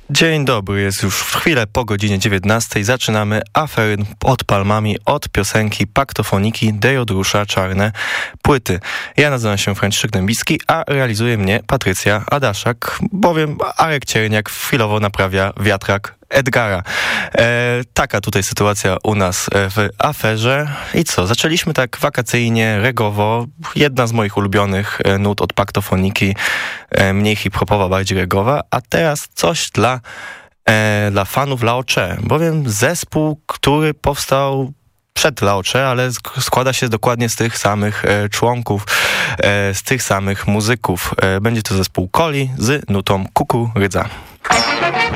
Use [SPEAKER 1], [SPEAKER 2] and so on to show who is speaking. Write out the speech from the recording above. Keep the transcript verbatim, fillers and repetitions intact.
[SPEAKER 1] Dzień dobry, jest już w chwilę po godzinie dziewiętnastej. Zaczynamy afery pod palmami od piosenki Paktofoniki Dejodrusza Czarne Płyty. Ja nazywam się Franciszek Dębicki, a realizuje mnie Patrycja Adaszak, bowiem Arek Cierniak chwilowo naprawia wiatrak Edgara. E, taka tutaj sytuacja u nas w aferze. I co? Zaczęliśmy tak wakacyjnie, regowo. Jedna z moich ulubionych nut od Paktofoniki, e, mniej hip-hopowa, bardziej regowa. A teraz coś dla, e, dla fanów Laocze, bowiem zespół, który powstał przed Laocze, ale składa się dokładnie z tych samych e, członków, e, z tych samych muzyków. E, będzie to zespół Koli z nutą Kukurydza.